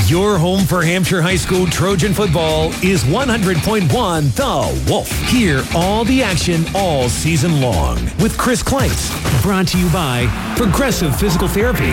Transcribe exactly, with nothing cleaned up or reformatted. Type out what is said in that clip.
Your home for Hampshire High School Trojan football is one hundred point one The Wolf. Hear all the action all season long with Chris Kleitz. Brought to you by Progressive Physical Therapy.